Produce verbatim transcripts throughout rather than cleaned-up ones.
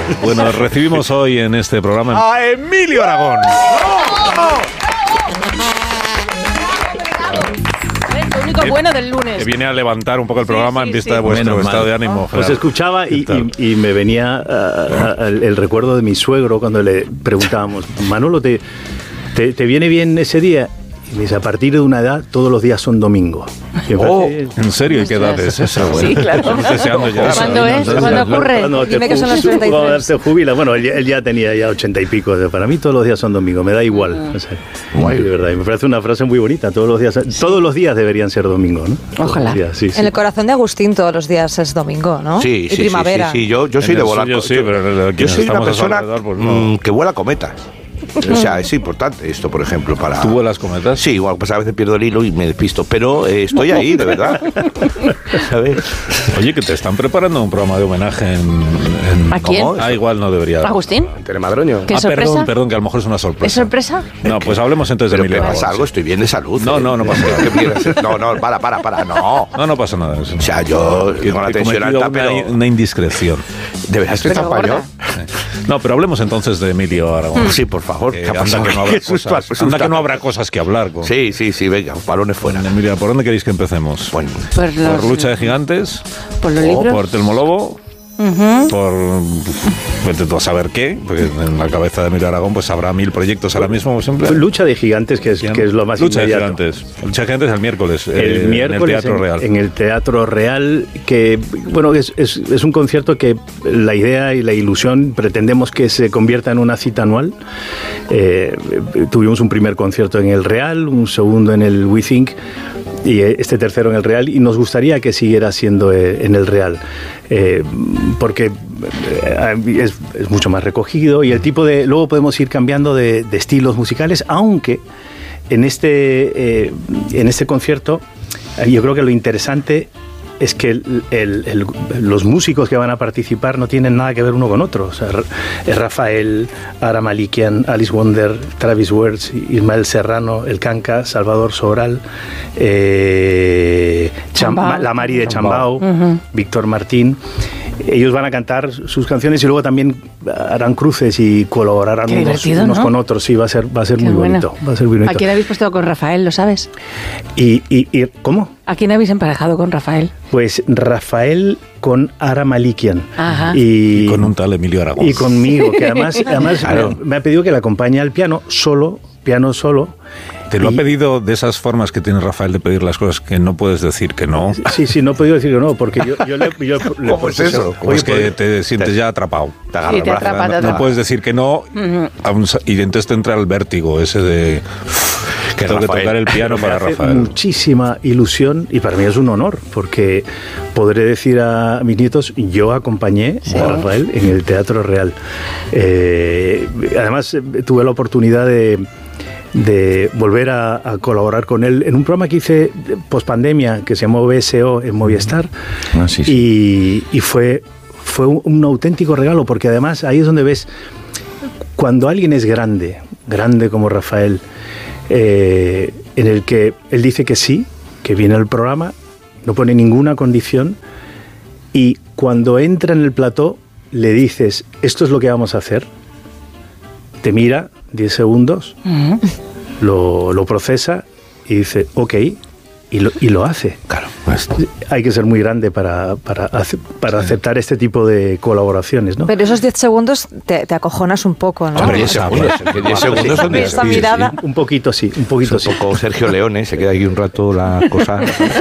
Bueno, recibimos hoy en este programa a Emilio Aragón. Lo único bueno del lunes. Que viene a levantar un poco el programa sí, sí, en vista sí. de vuestro Menos estado mal. de ánimo. Pues escuchaba y, y, y me venía uh, el, el recuerdo de mi suegro cuando le preguntábamos, Manolo, ¿te, te, te viene bien ese día? Y me dice, a partir de una edad, todos los días son domingo. Oh, ¿en serio? ¿Y qué edad es esa? Bueno, sí, claro. estamos deseando ya. ¿Cuándo es? ¿Cuándo ocurre? Cuando Dime que son los treinta y tres. Cuando se jubila. Bueno, él, él ya tenía ya ochenta y pico. Para mí todos los días son domingo, me da igual. Mm. O sea, guay. De verdad, y me parece una frase muy bonita. Todos los días, sí. todos los días deberían ser domingo, ¿no? Ojalá. Días, sí, sí. En el corazón de Agustín todos los días es domingo, ¿no? Sí, y sí, primavera. sí, sí, sí. Yo, yo soy de volar. Yo sí, pero yo soy una persona pues no. que vuela cometas. O sea, es importante esto, por ejemplo, para... ¿Tú vuelas cometas? Sí, igual, pues a veces pierdo el hilo y me despisto, pero eh, estoy ahí, de verdad. ¿Sabes? Oye, que te están preparando un programa de homenaje en... en ¿A quién? ¿Cómo? Ah, igual no debería... ¿Agustín? En Telemadroño. ¿Qué ah, sorpresa? perdón, perdón, que a lo mejor es una sorpresa. ¿Es sorpresa? No, pues hablemos entonces de Emilio. ¿Pero pasa Aragón, algo? sí. Estoy bien de salud. No, ¿eh? no, no pasa nada. ¿Qué quieres? No, no, para, para, para, no. No, no pasa nada. O sea, yo tengo la tensión alta, una, pero... una indiscreción. ¿De verdad estoy tan pañón? No, pero hablemos entonces de Emilio Aragón. Sí, por favor. Que anda que no habrá cosas, anda que no habrá cosas que hablar. Con, sí, sí, sí, venga, balones fuera. Emilio, ¿por dónde queréis que empecemos? Bueno, por, los, ¿Por Lucha de Gigantes? ¿Por los o libros? ¿Por Telmolobo? Uh-huh. Por vete tú a saber qué, porque en la cabeza de Emilio Aragón pues habrá mil proyectos ahora mismo siempre. Lucha de Gigantes, que es, que es lo más Lucha inmediato. de Gigantes. Lucha de Gigantes el miércoles. El eh, miércoles en el Teatro en, Real. En el Teatro Real, que bueno, es, es, es un concierto que la idea y la ilusión pretendemos que se convierta en una cita anual. Eh, tuvimos un primer concierto en el Real, un segundo en el We Think y este tercero en el Real, y nos gustaría que siguiera siendo en el Real, eh, porque es, es mucho más recogido y el tipo de... Luego podemos ir cambiando de, de estilos musicales, aunque en este, eh, en este concierto yo creo que lo interesante es que el, el, el, los músicos que van a participar no tienen nada que ver uno con otro. O sea, Rafael, Ara Malikian, Alice Wonder, Travis Wertz, Ismael Serrano, El Canca, Salvador Sobral, eh, Chamba, la Mari de Chambao, uh-huh. Víctor Martín. Ellos van a cantar sus canciones y luego también harán cruces y colaborarán unos, unos ¿no? con otros. Sí, va a ser, va a ser muy bueno. bonito. Va a ser muy bonito. ¿A quién habéis puesto con Rafael, lo sabes? Y, y, y ¿Cómo? ¿A quién habéis emparejado con Rafael? Pues Rafael con Ara Malikian. Ajá. Y, y con un tal Emilio Aragón. Y conmigo, que además, además claro. me, me ha pedido que le acompañe al piano solo, piano solo. ¿Te lo ha pedido de esas formas que tiene Rafael de pedir las cosas que no puedes decir que no? Sí, sí, no he podido decir que no, porque yo, yo le... Yo, le ¿Cómo es eso? ¿Cómo es que te sientes ya atrapado? Te agarra sí, te atrapa, no, no puedes decir que no, uh-huh. y entonces te entra el vértigo ese de... que tengo que tocar el piano para Rafael. Muchísima ilusión y para mí es un honor, porque podré decir a mis nietos, yo acompañé sí. a Rafael en el Teatro Real. Eh, además, tuve la oportunidad de... de volver a, a colaborar con él en un programa que hice post-pandemia que se llamó B S O en Movistar. Ah, sí, sí. Y, y fue, fue un, un auténtico regalo, porque además ahí es donde ves cuando alguien es grande, grande como Rafael, eh, en el que él dice que sí, que viene al programa, no pone ninguna condición, y cuando entra en el plató le dices, esto es lo que vamos a hacer, te mira diez segundos, uh-huh. lo, lo procesa y dice, ok, y lo, y lo hace. Claro. Pues, hay que ser muy grande para, para, para sí. aceptar este tipo de colaboraciones, ¿no? Pero esos diez segundos te, te acojonas un poco, ¿no? Hombre, diez segundos. diez segundos son diez. Esa mirada. Sí, un poquito sí, un poquito es un sí. poco Sergio Leone, se queda aquí un rato la cosa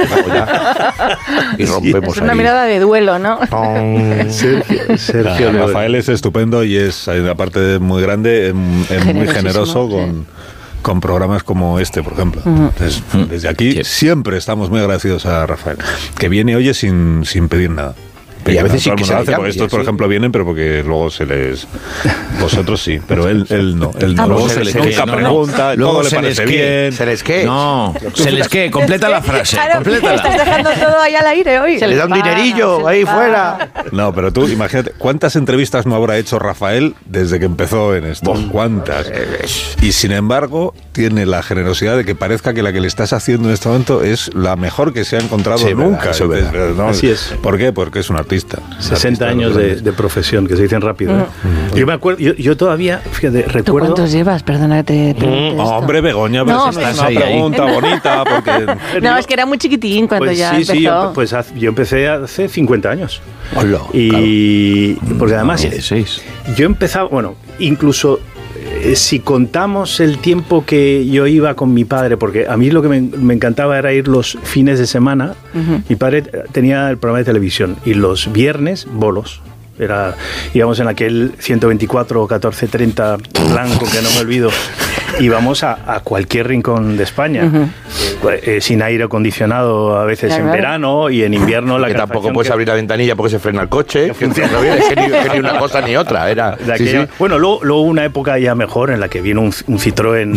y rompemos. Es una ahí. mirada de duelo, ¿no? Sergio, Sergio Leone. Rafael es estupendo y es, aparte de muy grande, es muy generoso con... Sí. con programas como este, por ejemplo. Uh-huh. Entonces, desde aquí sí. siempre estamos muy agradecidos a Rafael, que viene y oye sin, sin pedir nada. Y a veces sí que se hace, porque estos, por sí. ejemplo, vienen, pero porque luego se les... Vosotros sí, pero él, él no. Él no. Luego se les nunca no, pregunta, no. todo le parece bien. ¿Se les qué? No, se les qué, completa la frase. Claro, complétala. Estás dejando todo ahí al aire hoy. Se le da un dinerillo ahí fuera. No, pero tú imagínate, ¿cuántas entrevistas no habrá hecho Rafael desde que empezó en esto? Bon, ¿Cuántas? Y sin embargo, tiene la generosidad de que parezca que la que le estás haciendo en este momento es la mejor que se ha encontrado sí, nunca. Verdad, eso es verdad. ¿No? Así es. ¿Por qué? Porque es un artista artista. sesenta artista años de, de profesión, que se dicen rápido. ¿eh? Mm. Yo me acuerdo, yo, yo todavía, fíjate, ¿Tú recuerdo... cuántos llevas? Perdona que te pregunte Mm, esto. hombre, Begoña, pero No, eso no es pero- una pregunta bonita, porque... No, es que era muy chiquitín cuando Pues ya sí, empezó. sí, yo, pues haz- yo empecé hace cincuenta años. Hola, Y porque además dieciséis. yo empezaba, bueno, incluso eh, si contamos el tiempo que yo iba con mi padre, porque a mí lo que me, me encantaba era ir los fines de semana. Ujú. Mi padre tenía el programa de televisión y los viernes bolos. Era, íbamos en aquel ciento veinticuatro catorce treinta blanco que no me olvido. Íbamos a, a cualquier rincón de España, Ujú. eh, eh, sin aire acondicionado a veces Claro, en claro. verano y en invierno la Que tampoco calefacción puedes que- abrir la ventanilla porque se frena el coche. Que funciona. no viene, es que ni, que ni una cosa ni otra. Era, de sí, aquella- sí. Bueno, luego, luego una época ya mejor en la que vino un, un Citroën.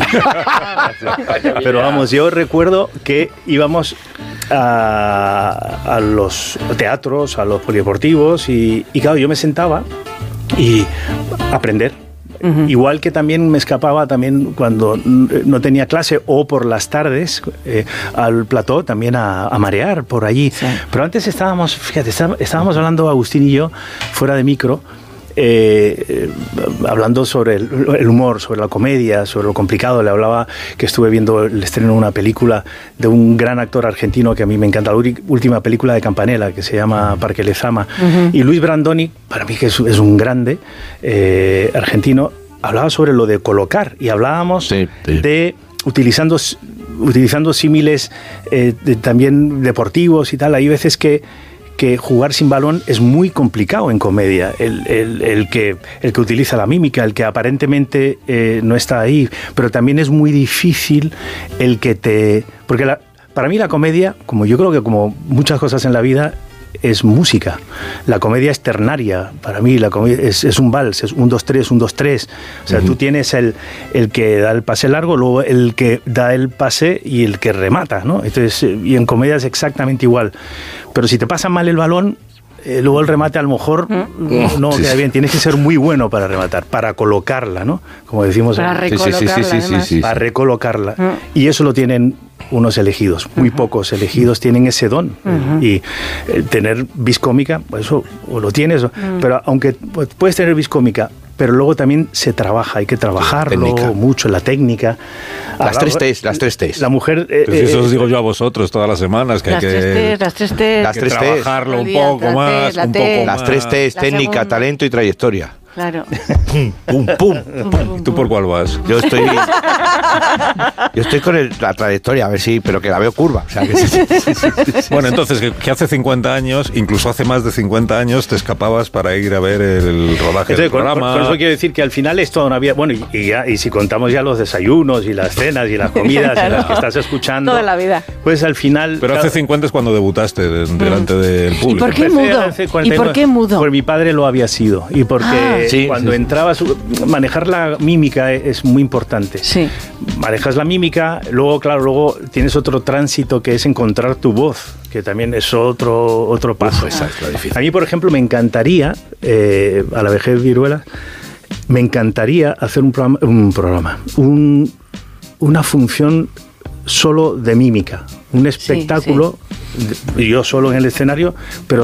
Pero vamos, yo recuerdo que íbamos a, a los teatros, a los polideportivos y, y claro, yo me sentaba y aprender. Ujú. Igual que también me escapaba también cuando no tenía clase o por las tardes eh, al plató también a, a marear por allí. Sí. Pero antes estábamos, fíjate, está- estábamos hablando Agustín y yo fuera de micro, eh, eh, hablando sobre el, el humor, sobre la comedia, sobre lo complicado. Le hablaba que estuve viendo el estreno de una película de un gran actor argentino que a mí me encanta, la uri- última película de Campanella, que se llama Parque Lezama. Ujú. Y Luis Brandoni, para mí que es, es un grande eh, argentino, hablaba sobre lo de colocar y hablábamos Sí, sí. de utilizando utilizando símiles eh, de- también deportivos y tal. Hay veces que que jugar sin balón es muy complicado en comedia. El, el- el que, el que utiliza la mímica, el que aparentemente eh, no está ahí, pero también es muy difícil el que te... Porque la- para mí la comedia, como yo creo que como muchas cosas en la vida, es música. La comedia es ternaria. Para mí la comedia es, es un vals, es un, dos, tres, un, dos, tres. O sea, uh-huh. tú tienes el, el que da el pase largo, luego el que da el pase y el que remata, ¿no? Entonces, y en comedia es exactamente igual. Pero si te pasa mal el balón, eh, luego el remate a lo mejor mm. no sí, queda sí. bien. Tienes que ser muy bueno para rematar, para colocarla, ¿no? Como decimos. Para en, recolocarla, sí, sí, sí, sí, sí, para sí. recolocarla. Mm. Y eso lo tienen unos elegidos, muy uh-huh. pocos elegidos tienen ese don. Uh-huh. Y eh, tener vis cómica, pues eso, o lo tienes, uh-huh. pero aunque pues, puedes tener vis cómica, pero luego también se trabaja, hay que trabajarlo técnica. mucho, la técnica. Las tres T's, las tres T's. La mujer... Eh, pues eso os digo yo a vosotros todas las semanas, que las hay que... Tres T's, las tres T's. Las que tres T's. trabajarlo un poco más, un poco Las tres T's, La técnica, segunda. talento y trayectoria. Claro. Pum, pum, pum. ¿Y tú por cuál vas? Yo estoy... Yo estoy con el, la trayectoria, a ver si... Pero que la veo curva. O sea, que sí, sí, sí, sí, sí. Bueno, entonces, que, que hace cincuenta años, incluso hace más de cincuenta años, te escapabas para ir a ver el rodaje Entonces, del con, programa. con eso quiero decir que al final es toda una vida... Bueno, y, y, ya, y si contamos ya los desayunos y las cenas y las comidas en las que estás escuchando... Toda la vida. Pues al final... Pero hace cincuenta es cuando debutaste de, delante mm. del público. ¿Y por qué Empecé mudo? hace ¿Y cuarenta y nueve. por qué mudo? Porque mi padre lo había sido. Y porque Ah. Sí, cuando sí, sí. entrabas... Manejar la mímica es muy importante. Sí. Manejas la mímica, luego, claro, luego tienes otro tránsito que es encontrar tu voz, que también es otro, otro paso. Uf, esa es la difícil. A mí, por ejemplo, me encantaría, eh, a la vejez viruela, me encantaría hacer un programa, un programa un, una función solo de mímica, un espectáculo, sí, sí. yo solo en el escenario, pero